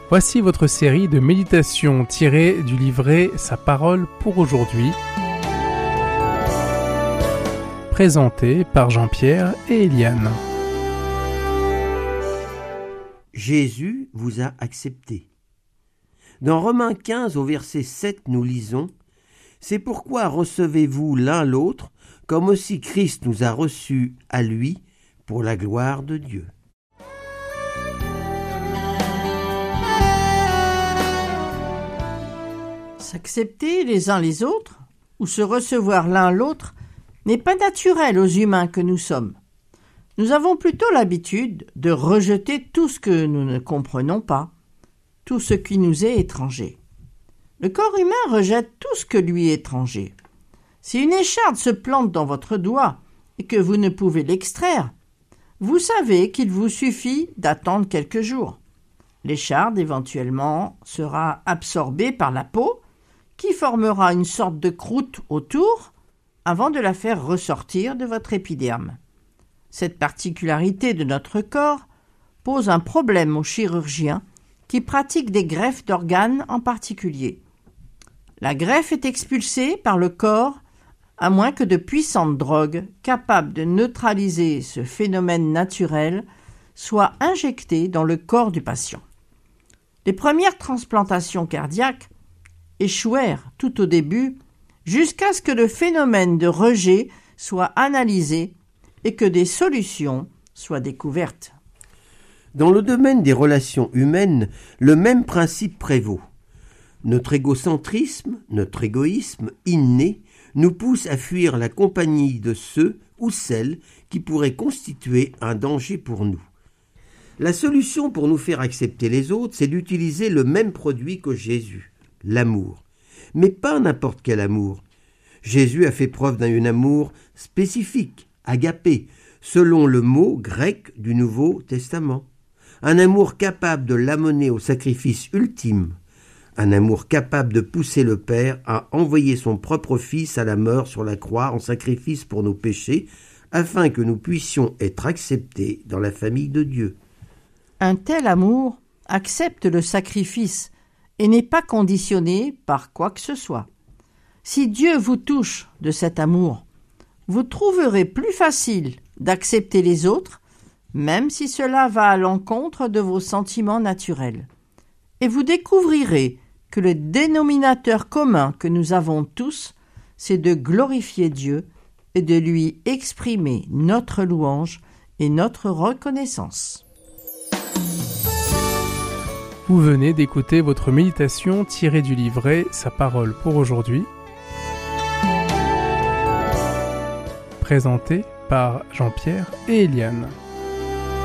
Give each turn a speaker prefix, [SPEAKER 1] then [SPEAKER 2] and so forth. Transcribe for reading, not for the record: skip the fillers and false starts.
[SPEAKER 1] Voici votre série de méditations tirées du livret Sa parole pour aujourd'hui, présentée par Jean-Pierre et Eliane.
[SPEAKER 2] Jésus vous a accepté. Dans Romains 15 au verset 7 nous lisons « C'est pourquoi recevez-vous l'un l'autre, comme aussi Christ nous a reçus à lui, pour la gloire de Dieu. »
[SPEAKER 3] S'accepter les uns les autres, ou se recevoir l'un l'autre, n'est pas naturel aux humains que nous sommes. Nous avons plutôt l'habitude de rejeter tout ce que nous ne comprenons pas, tout ce qui nous est étranger. Le corps humain rejette tout ce que lui est étranger. Si une écharde se plante dans votre doigt et que vous ne pouvez l'extraire, vous savez qu'il vous suffit d'attendre quelques jours. L'écharde, éventuellement, sera absorbée par la peau, qui formera une sorte de croûte autour avant de la faire ressortir de votre épiderme. Cette particularité de notre corps pose un problème aux chirurgiens qui pratiquent des greffes d'organes en particulier. La greffe est expulsée par le corps à moins que de puissantes drogues capables de neutraliser ce phénomène naturel soient injectées dans le corps du patient. Les premières transplantations cardiaques échouèrent tout au début jusqu'à ce que le phénomène de rejet soit analysé et que des solutions soient découvertes.
[SPEAKER 2] Dans le domaine des relations humaines, le même principe prévaut. Notre égocentrisme, notre égoïsme inné nous pousse à fuir la compagnie de ceux ou celles qui pourraient constituer un danger pour nous. La solution pour nous faire accepter les autres, c'est d'utiliser le même produit que Jésus, l'amour. Mais pas n'importe quel amour. Jésus a fait preuve d'un amour spécifique, agapé, selon le mot grec du Nouveau Testament. Un amour capable de l'amener au sacrifice ultime. Un amour capable de pousser le Père à envoyer son propre Fils à la mort sur la croix en sacrifice pour nos péchés, afin que nous puissions être acceptés dans la famille de Dieu.
[SPEAKER 3] Un tel amour accepte le sacrifice et n'est pas conditionné par quoi que ce soit. Si Dieu vous touche de cet amour, vous trouverez plus facile d'accepter les autres, même si cela va à l'encontre de vos sentiments naturels. Et vous découvrirez que le dénominateur commun que nous avons tous, c'est de glorifier Dieu et de lui exprimer notre louange et notre reconnaissance.
[SPEAKER 1] Vous venez d'écouter votre méditation tirée du livret Sa parole pour aujourd'hui, présentée par Jean-Pierre et Eliane.